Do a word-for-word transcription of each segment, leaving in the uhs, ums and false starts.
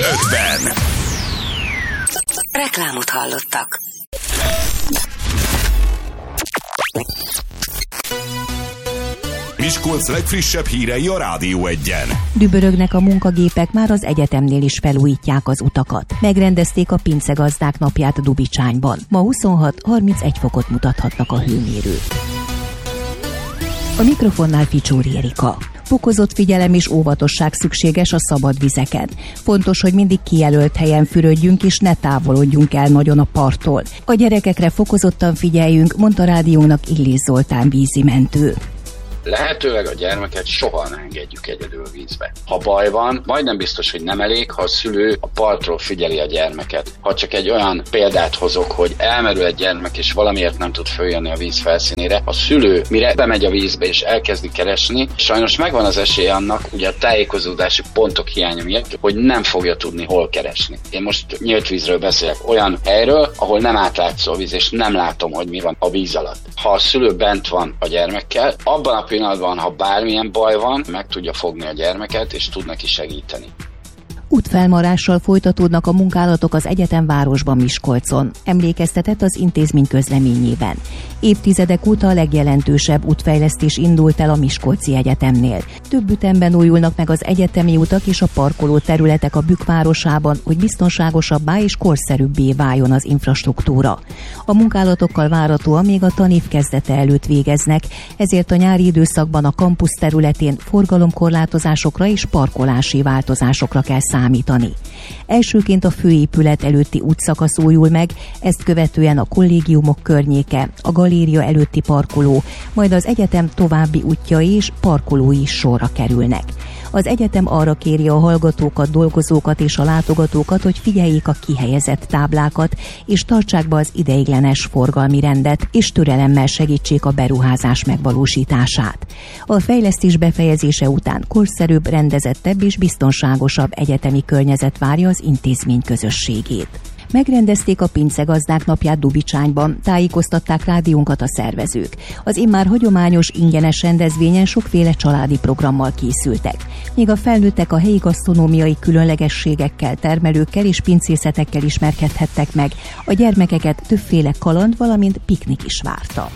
ötven. Reklámot hallottak. Miskolc legfrissebb hírei a Rádió Egyen. Dübörögnek a munkagépek, már az egyetemnél is felújítják az utakat. Megrendezték a pincegazdák napját Dubicsányban. Ma huszonhat-harmincegy fokot mutathatnak a hőmérők. A mikrofonnál Ficsóri Erika. Fokozott figyelem és óvatosság szükséges a szabad vizeken. Fontos, hogy mindig kijelölt helyen fürödjünk és ne távolodjunk el nagyon a parttól. A gyerekekre fokozottan figyeljünk, mondta rádiónak Illés Zoltán vízimentő. Lehetőleg a gyermeket soha ne engedjük egyedül vízbe. Ha baj van, majdnem biztos, hogy nem elég, ha a szülő a partról figyeli a gyermeket. Ha csak egy olyan példát hozok, hogy elmerül egy gyermek és valamiért nem tud följönni a víz felszínére, a szülő mire bemegy a vízbe és elkezdi keresni, sajnos megvan az esélye annak, ugye a tájékozódási pontok hiánya miatt, hogy nem fogja tudni hol keresni. Én most nyílt vízről beszélek, olyan helyről, ahol nem átlátszó a víz, és nem látom, hogy mi van a víz alatt. Ha a szülő bent van a gyermekkel, abban a pillanatban, ha bármilyen baj van, meg tudja fogni a gyermeket, és tud neki segíteni. Útfelmarással folytatódnak a munkálatok az egyetemvárosban, Miskolcon, emlékeztetett az intézmény közleményében. Évtizedek óta a legjelentősebb útfejlesztés indult el a Miskolci Egyetemnél. Több ütemben újulnak meg az egyetemi utak és a parkoló területek a Bükk városában, hogy biztonságosabbá és korszerűbbé váljon az infrastruktúra. A munkálatokkal várhatóan még a tanév kezdete előtt végeznek, ezért a nyári időszakban a kampusz területén forgalomkorlátozásokra és parkolási változásokra kell számítani. Elsőként a főépület előtti útszakasz újul meg, ezt követően a kollégiumok környéke, a galéria előtti parkoló, majd az egyetem további útjai és parkolói is sorra kerülnek. Az egyetem arra kéri a hallgatókat, dolgozókat és a látogatókat, hogy figyeljék a kihelyezett táblákat, és tartsák be az ideiglenes forgalmi rendet, és türelemmel segítsék a beruházás megvalósítását. A fejlesztés befejezése után korszerűbb, rendezettebb és biztonságosabb egyetemi környezet várja az intézmény közösségét. Megrendezték a pincegazdák napját Dubicsányban, tájékoztatták rádiónkat a szervezők. Az immár hagyományos, ingyenes rendezvényen sokféle családi programmal készültek. Míg a felnőttek a helyi gasztronómiai különlegességekkel, termelőkkel és pincészetekkel ismerkedhettek meg, a gyermekeket többféle kaland, valamint piknik is várta.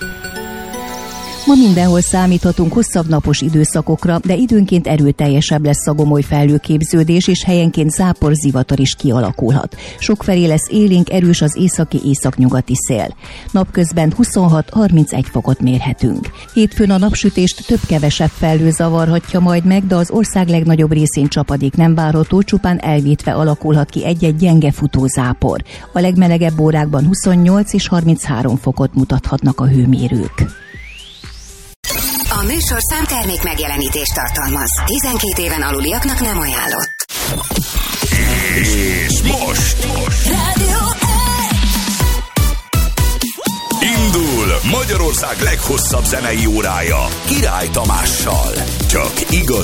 Ma mindenhol számíthatunk hosszabb napos időszakokra, de időnként erőteljesebb lesz a gomoly felhőképződés, és helyenként zápor, zivatar is kialakulhat. Sokfelé lesz élénk, erős az északi északnyugati szél. Napközben huszonhat-harmincegy fokot mérhetünk. Hétfőn a napsütést több-kevesebb felhő zavarhatja majd meg, de az ország legnagyobb részén csapadék nem várható, csupán elvétve alakulhat ki egy-egy gyenge futó zápor. A legmelegebb órákban huszonnyolc és harminchárom fokot mutathatnak a hőmérők. A műsorszám termék megjelenítést tartalmaz. tizenkét éven aluliaknak nem ajánlott. És most, most. Rádió indul Magyarország leghosszabb zenei órája Király Tamással. Csak igazi